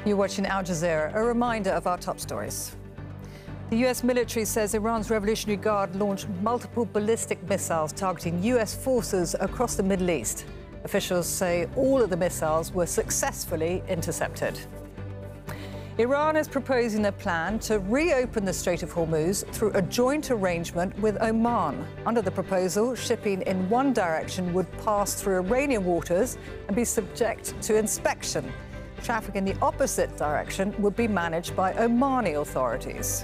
You're watching Al Jazeera. A reminder of our top stories. The U.S. military says Iran's Revolutionary Guard launched multiple ballistic missiles targeting U.S. forces across the Middle East. Officials say all of the missiles were successfully intercepted. Iran is proposing a plan to reopen the Strait of Hormuz through a joint arrangement with Oman. Under the proposal, shipping in one direction would pass through Iranian waters and be subject to inspection. Traffic in the opposite direction would be managed by Omani authorities.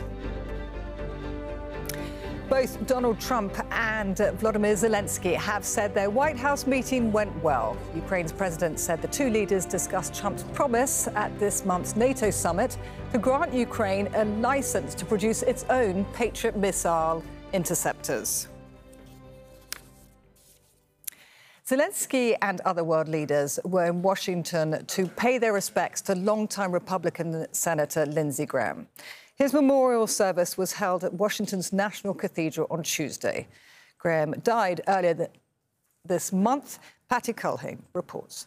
Both Donald Trump and Volodymyr Zelensky have said their White House meeting went well. Ukraine's president said the two leaders discussed Trump's promise at this month's NATO summit to grant Ukraine a license to produce its own Patriot missile interceptors. Zelensky and other world leaders were in Washington to pay their respects to longtime Republican Senator Lindsey Graham. His memorial service was held at Washington's National Cathedral on Tuesday. Graham died earlier this month. Patty Culhane reports.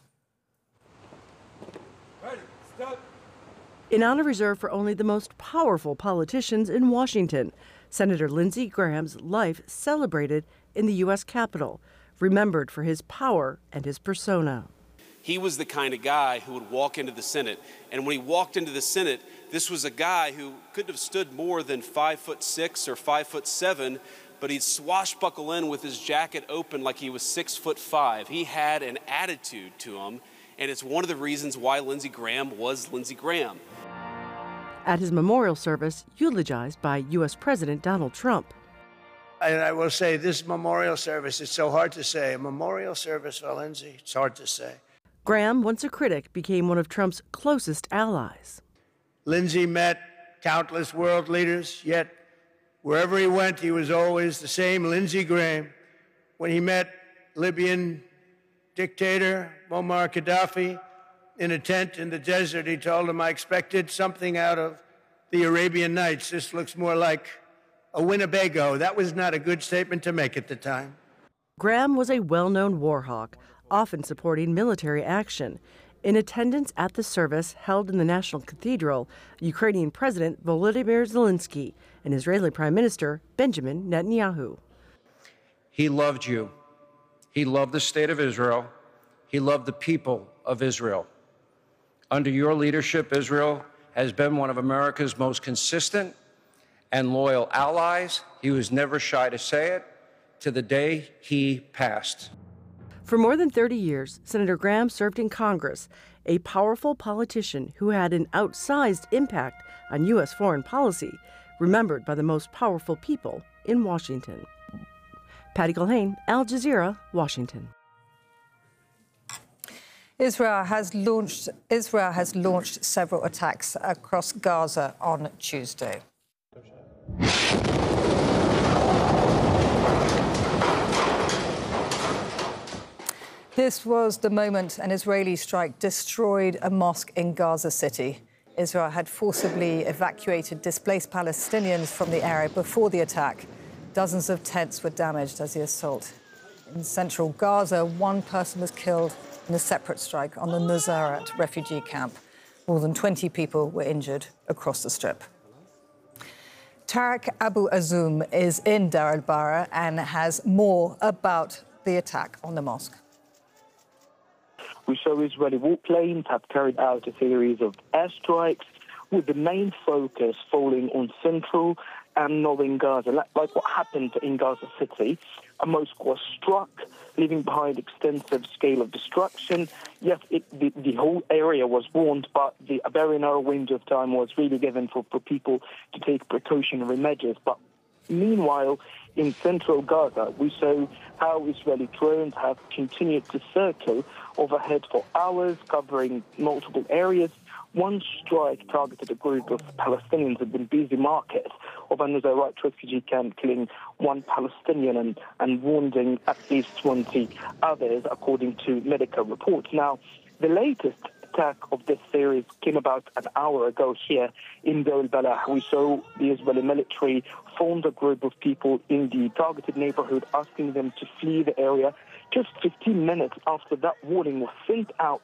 An honor reserved for only the most powerful politicians in Washington, Senator Lindsey Graham's life celebrated in the U.S. Capitol, remembered for his power and his persona. He was the kind of guy who would walk into the Senate, and when he walked into the Senate, this was a guy who couldn't have stood more than 5'6" or 5'7", but he'd swashbuckle in with his jacket open like he was 6'5". He had an attitude to him, and it's one of the reasons why Lindsey Graham was Lindsey Graham. At his memorial service, eulogized by U.S. President Donald Trump. And I will say, this memorial service, it's so hard to say. A memorial service for Lindsey, it's hard to say. Graham, once a critic, became one of Trump's closest allies. Lindsey met countless world leaders, yet wherever he went, he was always the same Lindsey Graham. When he met Libyan dictator Muammar Gaddafi in a tent in the desert, he told him, "I expected something out of the Arabian Nights. This looks more like a Winnebago." That was not a good statement to make at the time. Graham was a well-known war hawk, often supporting military action. In attendance at the service held in the National Cathedral, Ukrainian President Volodymyr Zelensky and Israeli Prime Minister Benjamin Netanyahu. He loved you. He loved the state of Israel. He loved the people of Israel. Under your leadership, Israel has been one of America's most consistent and loyal allies. He was never shy to say it, to the day he passed. For more than 30 years, Senator Graham served in Congress, a powerful politician who had an outsized impact on U.S. foreign policy, remembered by the most powerful people in Washington. Patty Culhane, Al Jazeera, Washington. Israel has launched several attacks across Gaza on Tuesday. This was the moment an Israeli strike destroyed a mosque in Gaza City. Israel had forcibly evacuated displaced Palestinians from the area before the attack. Dozens of tents were damaged as the assault. In central Gaza, one person was killed in a separate strike on the Nuseirat refugee camp. More than 20 people were injured across the Strip. Tarek Abu Azoum is in Deir el-Balah and has more about the attack on the mosque. We saw Israeli warplanes have carried out a series of airstrikes with the main focus falling on central and northern Gaza. Like what happened in Gaza City, a mosque was struck, leaving behind extensive scale of destruction. Yes, the whole area was warned, but a very narrow window of time was really given for people to take precautionary measures. But meanwhile, in central Gaza, we saw how Israeli drones have continued to circle overhead for hours, covering multiple areas. One strike targeted a group of Palestinians at the busy market of a Nuseirat refugee camp, killing one Palestinian and wounding at least 20 others, according to medical reports. Now, the latest attack of this series came about an hour ago here in Deir el-Balah. We saw the Israeli military formed a group of people in the targeted neighborhood, asking them to flee the area. Just 15 minutes after that warning was sent out